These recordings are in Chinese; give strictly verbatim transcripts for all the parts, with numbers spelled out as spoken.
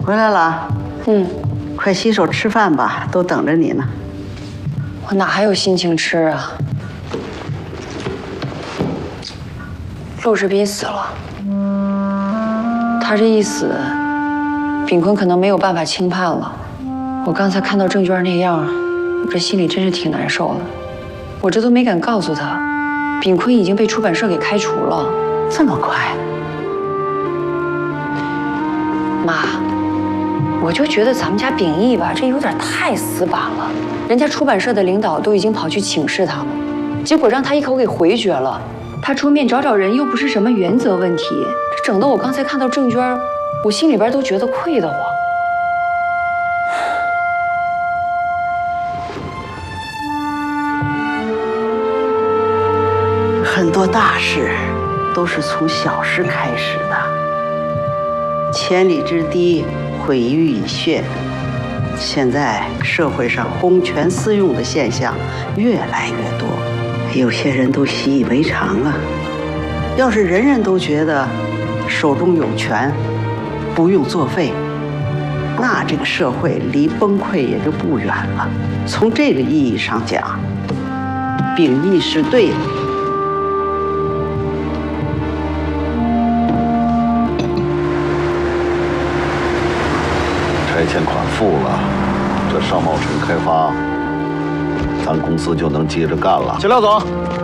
回来了。 嗯， 快洗手吃饭吧，都等着你呢。 我哪还有心情吃啊？陆志斌死了，他这一死，秉坤可能没有办法轻判了。我刚才看到郑娟那样，我这心里真是挺难受的。我这都没敢告诉他，秉坤已经被出版社给开除了。 这么快？ 妈，我就觉得咱们家秉义吧，这有点太死板了。人家出版社的领导都已经跑去请示他了，结果让他一口给回绝了。他出面找找人又不是什么原则问题，这整得我刚才看到郑娟，我心里边都觉得愧得慌。 很多大事都是从小事开始的，千里之堤毁于蚁穴。现在社会上公权私用的现象越来越多，有些人都习以为常了。要是人人都觉得手中有权，不用作废，那这个社会离崩溃也就不远了。从这个意义上讲，秉义是对的。 拆迁款付了，这商贸城开发，咱公司就能接着干了。 小廖总，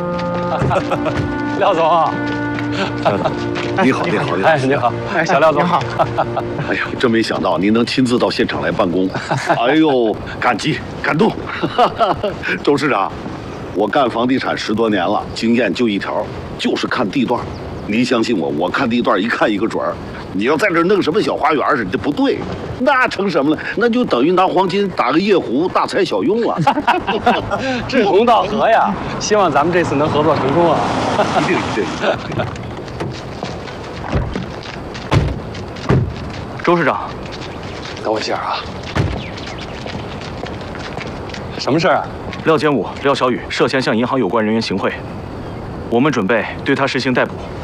廖总， 你好，你好，你好， 哎，你好，哎，小廖总，你好。 哎呀，真没想到您能亲自到现场来办公，哎呦，感激感动。周市长，我干房地产十多年了，经验就一条，就是看地段。您相信我，我看地段一看一个准儿。你要在这弄什么小花园似的，这不对，那成什么了？那就等于拿黄金打个夜壶，大材小用了。 志同道合呀，希望咱们这次能合作成功啊！ 一定一定。 周市长，等我一下啊。什么事啊？ 廖建武、廖小雨涉嫌向银行有关人员行贿，我们准备对他实行逮捕。